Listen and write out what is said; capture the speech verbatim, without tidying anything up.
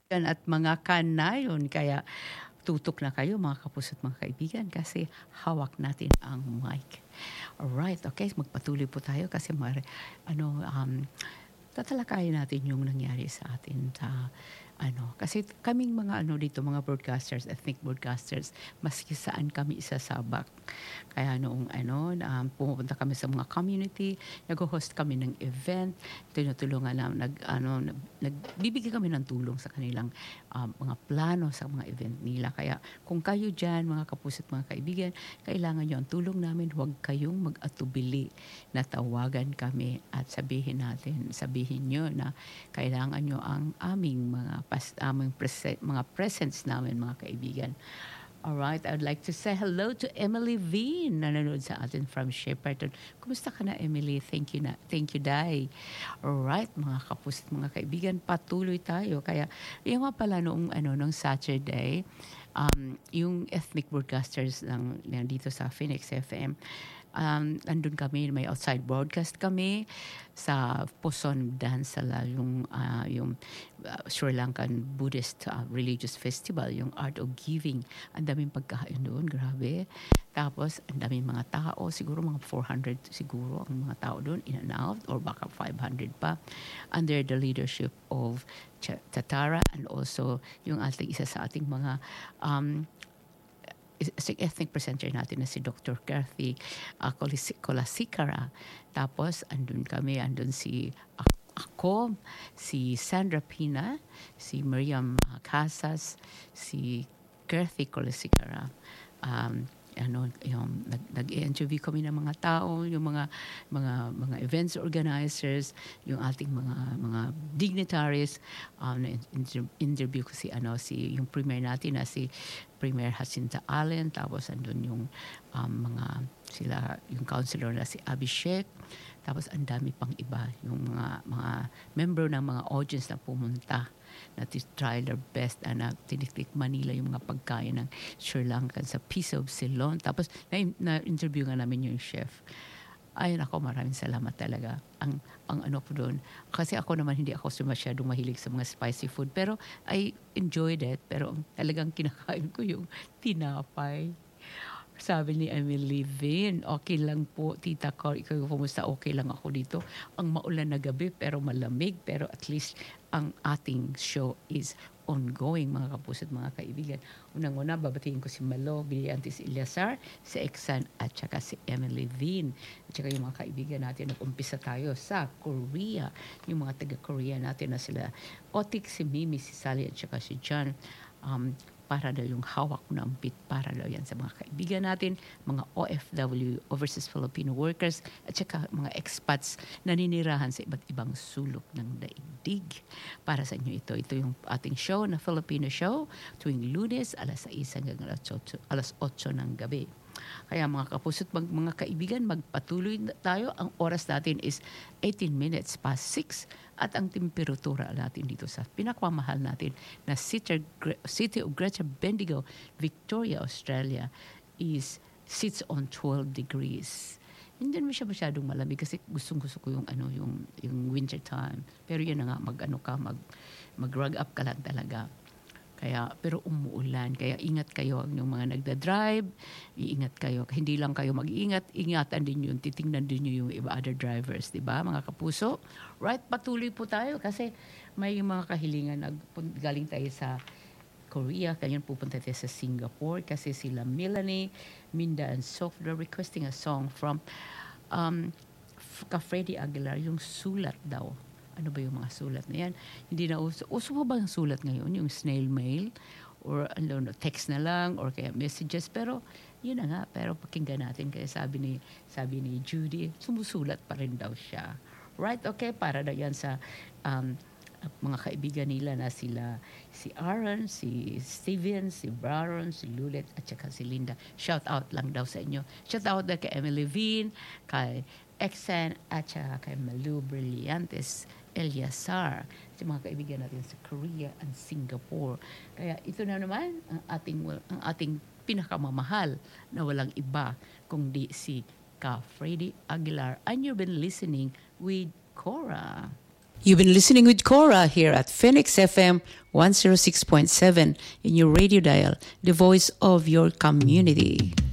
Yan at mga kanayon. Kaya tutok na kayo mga kapuso at mga kaibigan kasi hawak natin ang mic. Alright, okay, magpatuloy po tayo kasi mar, ano, um, tatalakayin natin yung nangyari sa atin sa ano, kasi kaming mga ano dito, mga broadcasters, ethnic broadcasters, maski saan kami isasabak. Kaya noong ano, um, pumupunta kami sa mga community, nag-host kami ng event, tinutulungan na, nag, ano, nag, nagbibigay kami ng tulong sa kanilang um, mga plano sa mga event nila. Kaya kung kayo dyan, mga kapuso at mga kaibigan, kailangan nyo ang tulong namin, huwag kayong mag-atubili na tawagan kami at sabihin natin, sabihin nyo na kailangan nyo ang aming mga pas, aming prese, mga presence namin, mga kaibigan. Alright, I'd like to say hello to Emily V. Nanonood sa atin from Shepparton. Kumusta ka na, Emily? Thank you na. Thank you, Dai. Alright, mga kapus, mga kaibigan, patuloy tayo. Kaya, yung nga pala noong, ano, noong Saturday, um, yung ethnic broadcasters ng, ng dito sa Phoenix F M, um, andun kami, may outside broadcast kami sa Puson Dansala, yung, uh, yung uh, Sri Lankan Buddhist uh, religious festival, yung Art of Giving. Ang daming pagkain doon, grabe. Tapos, ang daming mga tao, siguro mga four hundred siguro ang mga tao doon, in and out, or baka five hundred pa, under the leadership of Ch- Tatara and also yung ating isa sa ating mga um, si ethnic presenter natin na si Doctor Kathy uh, Kolasikara. Tapos, andun kami, andun si ako, si Sandra Pina, si Miriam uh, Casas, si Kathy Kolasikara. Um, ano yung nag, nag-interview kami ng mga tao, yung mga mga mga events organizers, yung ating mga mga dignitaries. Um, interview ko si ano si yung premier natin na si Premier Jacinta Allen, tapos andun yung um, mga sila yung councilor na si Abhishek, tapos ang dami pang iba yung mga mga member ng mga audience na pumunta na try their best uh, na tiniktikman nila yung mga pagkain ng Sri Lankan sa Piece of Ceylon. Tapos na, na-interview nga namin yung chef. Ay nako, maraming salamat talaga. Ang ang ano po doon. Kasi ako naman hindi ako masyadong mahilig sa mga spicy food. Pero I enjoyed it. Pero talagang kinakain ko yung tinapay. Sabi ni Emily Vin, okay lang po, Tita Cor, ikaw kumusta? Okay lang ako dito. Ang maulan na gabi pero malamig, pero at least ang ating show is ongoing, mga kapuso at mga kaibigan. Unang-una, babatiin ko si Malo, Brillantes Ilyasar, si Exan at saka si Emily Vin. At saka yung mga kaibigan natin, nag-umpisa tayo sa Korea. Yung mga taga-Korea natin na sila, Otik, si Mimi, si Sally at saka si John. Um, para daw yung hawak ng bit, para daw yan sa mga kaibigan natin, mga O F W, Overseas Filipino Workers, at saka mga expats na ninirahan sa iba't ibang sulok ng daigdig. Para sa inyo ito, ito yung ating show na Filipino show, tuwing Lunes, alas sais hanggang alas otso ng gabi. Kaya mga kapuso't mag, mga kaibigan, magpatuloy tayo. Ang oras natin is eighteen minutes past six at ang temperatura natin dito sa pinakmamahal natin na City, City of Greater Bendigo, Victoria, Australia is sits on twelve degrees. Hindi mo siya masyadong malamig kasi gustong-gusto ko yung ano yung yung winter time. Pero yan na nga, mag-ano ka, mag mag-rug up ka lang talaga. Kaya, pero umuulan. Kaya ingat kayo yung mga nagda-drive. Iingat kayo. Hindi lang kayo mag-ingat. Ingatan din yun. Titingnan din yun yung iba other drivers. Diba, mga kapuso? Right, patuloy po tayo. Kasi may mga kahilingan. Nag, galing tayo sa Korea. Kaya pupunta tayo sa Singapore. Kasi sila Melanie, Minda, and Sof, they're requesting a song from um, ka Freddy Aguilar. Yung Sulat daw. Ano ba yung mga sulat na yan? Hindi na uso. Uso pa ba yung sulat ngayon? Yung snail mail? Or ano, text na lang? Or kaya messages? Pero, yun na nga. Pero pakinggan natin. Kaya sabi ni, sabi ni Judy, sumusulat pa rin daw siya. Right? Okay, para daw yan sa um, mga kaibigan nila na sila, si Aaron, si Steven, si Baron, si Lulet, at saka si Linda. Shout out lang daw sa inyo. Shout out na kay Emily Vin, kay Exan, at saka kay Malu Brillantes Eliasar, sa mga kaibigan natin sa Korea and Singapore. Kaya ito na naman ang ating ang ating pinakamamahal na walang iba kundi si Ka Freddy Aguilar. And you've been listening with Cora. You've been listening with Cora here at Phoenix F M one oh six point seven in your radio dial, the voice of your community.